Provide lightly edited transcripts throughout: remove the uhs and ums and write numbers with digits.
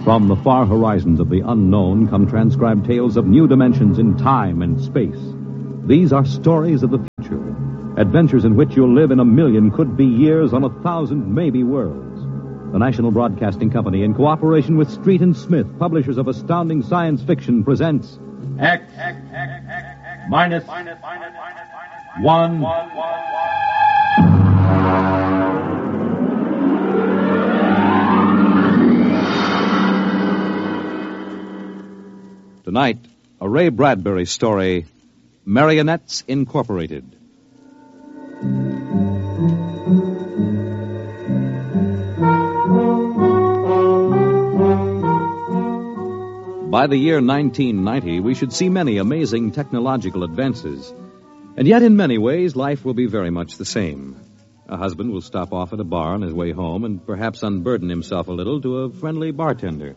From the far horizons of the unknown come transcribed tales of new dimensions in time and space. These are stories of the future, adventures in which you'll live in 1,000,000 could-be years on 1,000 maybe worlds. The National Broadcasting Company, in cooperation with Street and Smith, publishers of astounding science fiction, presents X minus 1. Tonight, a Ray Bradbury story, Marionettes Incorporated. By the year 1990, we should see many amazing technological advances. And yet, in many ways, life will be very much the same. A husband will stop off at a bar on his way home and perhaps unburden himself a little to a friendly bartender.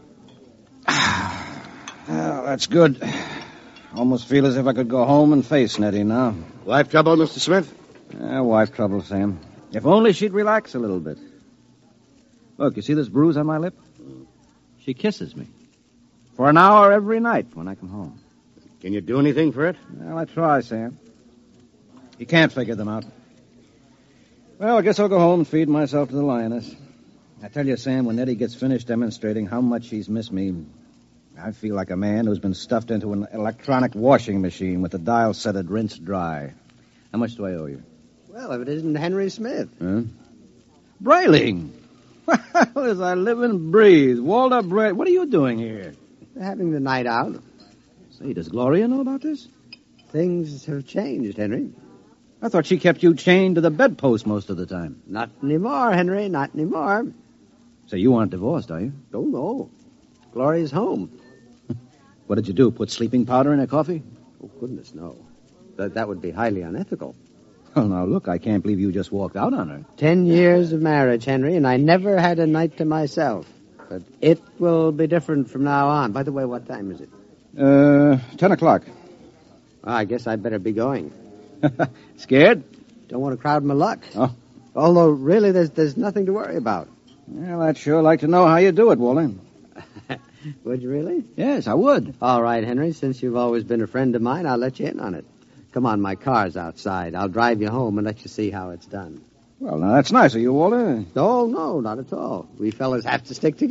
Well, that's good. Almost feel as if I could go home and face Nettie now. Wife trouble, Mr. Smith? Wife trouble, Sam. If only she'd relax a little bit. Look, you see this bruise on my lip? She kisses me. For an hour every night when I come home. Can you do anything for it? Well, I try, Sam. You can't figure them out. Well, I guess I'll go home and feed myself to the lioness. I tell you, Sam, when Nettie gets finished demonstrating how much she's missed me, I feel like a man who's been stuffed into an electronic washing machine with the dial set at rinse dry. How much do I owe you? Well, if it isn't Henry Smith. Huh? Brayling! Well, as I live and breathe. Walter Bray, what are you doing here? We're having the night out. Say, does Gloria know about this? Things have changed, Henry. I thought she kept you chained to the bedpost most of the time. Not anymore, Henry, not anymore. So you aren't divorced, are you? Oh, no. Gloria's home. What did you do, put sleeping powder in her coffee? Oh, goodness, no. That would be highly unethical. Well, now, look, I can't believe you just walked out on her. 10 years of marriage, Henry, and I never had a night to myself. But it will be different from now on. By the way, what time is it? 10 o'clock. Well, I guess I'd better be going. Scared? Don't want to crowd my luck. Oh. Although, really, there's nothing to worry about. Well, I'd sure like to know how you do it, Walter. Would you really? Yes, I would. All right, Henry, since you've always been a friend of mine, I'll let you in on it. Come on, my car's outside. I'll drive you home and let you see how it's done. Well, now, that's nice of you, Walter. No, not at all. We fellas have to stick together.